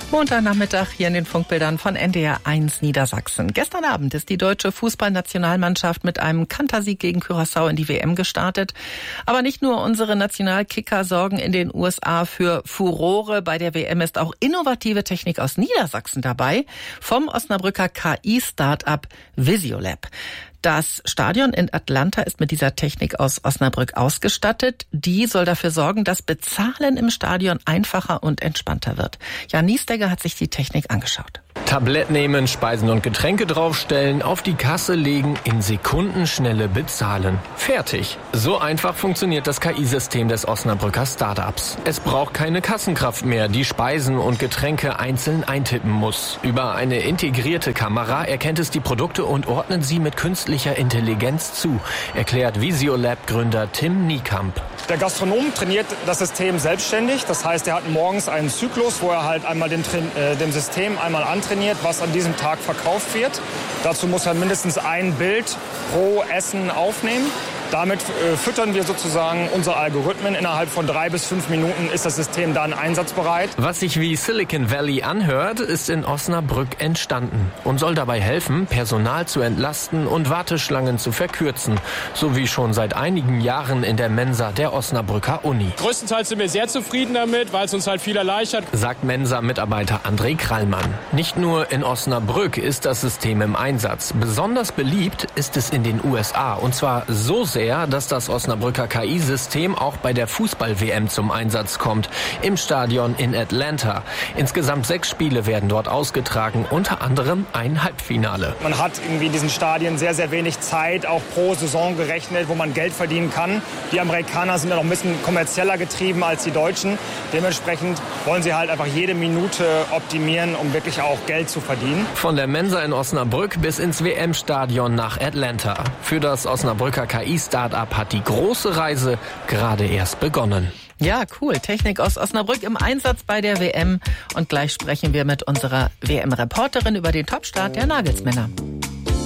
Montagnachmittag hier in den Funkbildern von NDR 1 Niedersachsen. Gestern Abend ist die deutsche Fußballnationalmannschaft mit einem Kantersieg gegen Curaçao in die WM gestartet. Aber nicht nur unsere Nationalkicker sorgen in den USA für Furore. Bei der WM ist auch innovative Technik aus Niedersachsen dabei, vom Osnabrücker KI-Startup Visiolab. Das Stadion in Atlanta ist mit dieser Technik aus Osnabrück ausgestattet. Die soll dafür sorgen, dass Bezahlen im Stadion einfacher und entspannter wird. Jan Niesdegger hat sich die Technik angeschaut. Tablett nehmen, Speisen und Getränke draufstellen, auf die Kasse legen, in Sekundenschnelle bezahlen. Fertig. So einfach funktioniert das KI-System des Osnabrücker Startups. Es braucht keine Kassenkraft mehr, die Speisen und Getränke einzeln eintippen muss. Über eine integrierte Kamera erkennt es die Produkte und ordnet sie mit künstlicher Intelligenz zu, erklärt Visiolab-Gründer Tim Niekamp. Der Gastronom trainiert das System selbstständig. Das heißt, er hat morgens einen Zyklus, wo er halt einmal dem System einmal antrainiert, was an diesem Tag verkauft wird. Dazu muss er mindestens ein Bild pro Essen aufnehmen. Damit füttern wir sozusagen unsere Algorithmen. Innerhalb von 3 bis 5 Minuten ist das System dann einsatzbereit. Was sich wie Silicon Valley anhört, ist in Osnabrück entstanden und soll dabei helfen, Personal zu entlasten und Warteschlangen zu verkürzen. So wie schon seit einigen Jahren in der Mensa der Osnabrücker Uni. Größtenteils sind wir sehr zufrieden damit, weil es uns halt viel erleichtert, sagt Mensa-Mitarbeiter André Krallmann. Nicht nur in Osnabrück ist das System im Einsatz. Besonders beliebt ist es in den USA. Und zwar so sehr, dass das Osnabrücker KI-System auch bei der Fußball-WM zum Einsatz kommt. Im Stadion in Atlanta. Insgesamt 6 Spiele werden dort ausgetragen, unter anderem ein Halbfinale. Man hat irgendwie in diesen Stadien sehr, sehr wenig Zeit, auch pro Saison gerechnet, wo man Geld verdienen kann. Die Amerikaner sind ja noch ein bisschen kommerzieller getrieben als die Deutschen. Dementsprechend wollen sie halt einfach jede Minute optimieren, um wirklich auch Geld zu verdienen. Von der Mensa in Osnabrück bis ins WM-Stadion nach Atlanta. Für das Osnabrücker KI-Startup hat die große Reise gerade erst begonnen. Ja, cool. Technik aus Osnabrück im Einsatz bei der WM. Und gleich sprechen wir mit unserer WM-Reporterin über den Topstart der Nagelsmänner.